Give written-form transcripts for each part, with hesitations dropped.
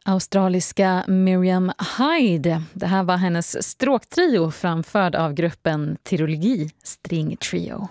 Australiska Miriam Hyde. Det här var hennes stråktrio framförd av gruppen Tirologi String Trio.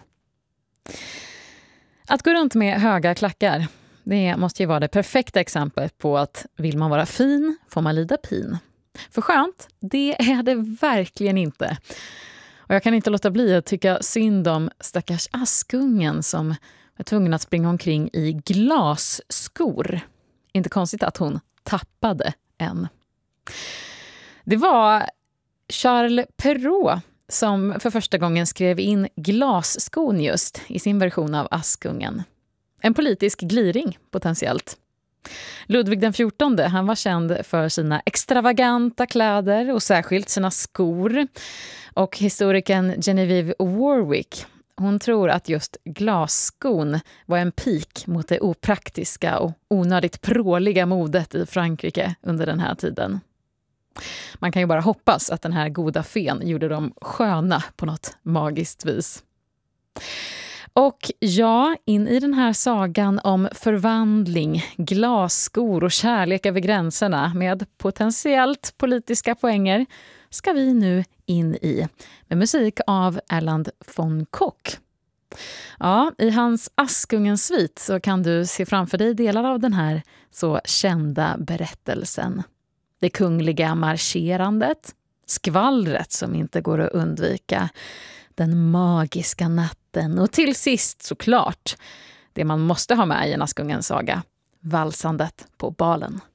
Att gå runt med höga klackar, det måste ju vara det perfekta exemplet på att vill man vara fin får man lida pin. För skönt, det är det verkligen inte. Och jag kan inte låta bli att tycka synd om stackars Askungen som var tvungen att springa omkring i glasskor. Inte konstigt att hon tappade en. Det var Charles Perrault som för första gången skrev in glasskon just i sin version av Askungen. En politisk gliring potentiellt. Ludvig den 14, han var känd för sina extravaganta kläder och särskilt sina skor. Och historikern Genevieve Warwick, hon tror att just glasskon var en pik mot det opraktiska och onödigt pråliga modet i Frankrike under den här tiden. Man kan ju bara hoppas att den här goda fen gjorde dem sköna på något magiskt vis. Och ja, in i den här sagan om förvandling, glasskor och kärlek över gränserna med potentiellt politiska poänger ska vi nu in i med musik av Erland von Kock. Ja, i hans Askungens svit så kan du se framför dig delar av den här så kända berättelsen. Det kungliga marscherandet, skvallret som inte går att undvika, den magiska natten och till sist såklart det man måste ha med i en Askungens saga, valsandet på balen.